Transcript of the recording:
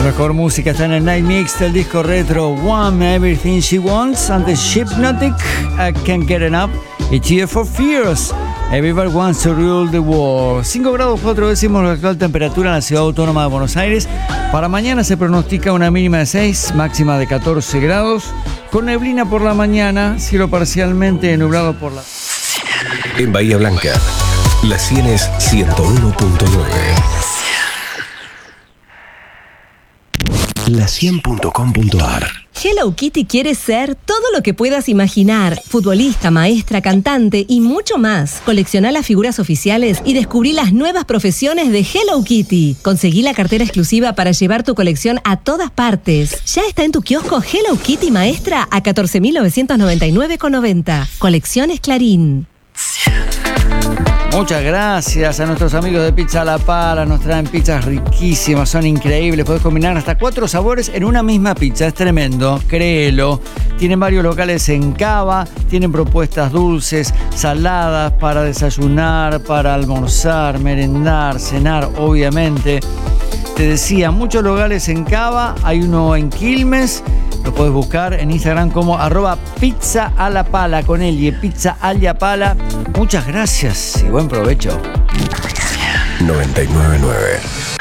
mejor música está en el Night Mix del disco retro One Everything She Wants. Antes Hypnotic, I Can't Get Enough y Tears for Fears, Everybody Wants to Rule the World. 5 grados 4 décimos la actual temperatura en la ciudad autónoma de Buenos Aires. Para mañana se pronostica una mínima de 6, máxima de 14 grados, con neblina por la mañana, cielo parcialmente nublado por la... En Bahía Blanca, la 100 es 101.9. La100.com.ar. Hello Kitty quiere ser todo lo que puedas imaginar. Futbolista, maestra, cantante y mucho más. Colecciona las figuras oficiales y descubrí las nuevas profesiones de Hello Kitty. Conseguí la cartera exclusiva para llevar tu colección a todas partes. Ya está en tu kiosco Hello Kitty Maestra a 14.999,90. Colecciones Clarín. Muchas gracias a nuestros amigos de Pizza La Pala. Nos traen pizzas riquísimas, son increíbles. Podés combinar hasta 4 sabores en una misma pizza. Es tremendo, créelo. Tienen varios locales en Cava. Tienen propuestas dulces, saladas para desayunar, para almorzar, merendar, cenar, obviamente. Te decía, muchos locales en Cava. Hay uno en Quilmes. Lo podés buscar en Instagram como @pizza a la pala con él y pizza a la pala. Muchas gracias y buen provecho. 99.9